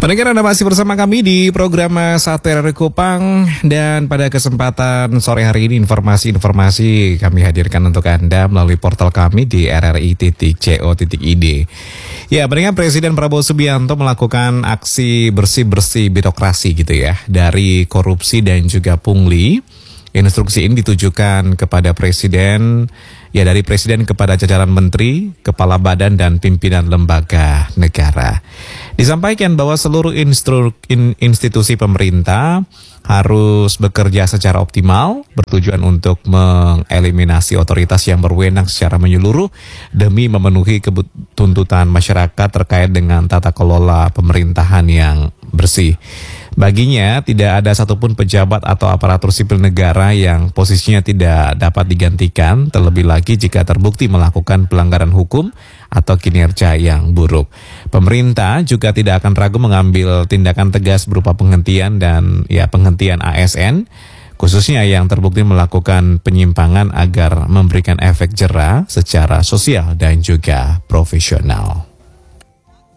Pendengar, Anda masih bersama kami di program Satu RRI Kupang, dan pada kesempatan sore hari ini informasi-informasi kami hadirkan untuk Anda melalui portal kami di rri.co.id. Ya, pendengar, Presiden Prabowo Subianto melakukan aksi bersih-bersih birokrasi gitu ya, dari korupsi dan juga pungli. Instruksi ini ditujukan kepada Presiden, ya dari Presiden kepada jajaran menteri, kepala badan dan pimpinan lembaga negara. Disampaikan bahwa seluruh institusi pemerintah harus bekerja secara optimal, bertujuan untuk mengeliminasi otoritas yang berwenang secara menyeluruh demi memenuhi tuntutan masyarakat terkait dengan tata kelola pemerintahan yang bersih. Baginya, tidak ada satupun pejabat atau aparatur sipil negara yang posisinya tidak dapat digantikan, terlebih lagi jika terbukti melakukan pelanggaran hukum atau kinerja yang buruk. Pemerintah juga tidak akan ragu mengambil tindakan tegas berupa penghentian penghentian ASN, khususnya yang terbukti melakukan penyimpangan agar memberikan efek jera secara sosial dan juga profesional.